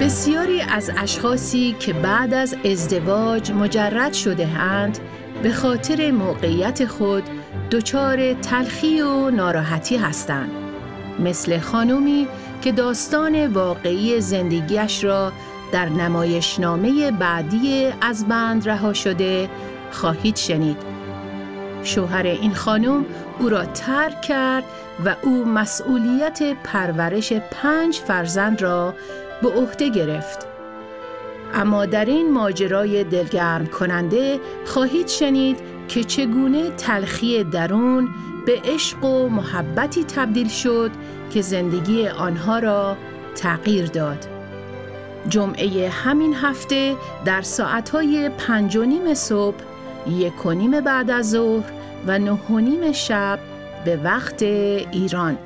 بسیاری از اشخاصی که بعد از ازدواج مجرد شده اند به خاطر موقعیت خود دچار تلخی و ناراحتی هستند. مثل خانومی که داستان واقعی زندگیش را در نمایشنامه بعدی از بند رها شده خواهید شنید. شوهر این خانم او را ترک کرد و او مسئولیت پرورش 5 فرزند را به عهده گرفت. اما در این ماجرای دلگرم کننده خواهید شنید که چگونه تلخی درون به عشق و محبتی تبدیل شد که زندگی آنها را تغییر داد. جمعه همین هفته در ساعتهای 5:30 صبح، 1:30 بعد از ظهر و 9:30 شب به وقت ایران.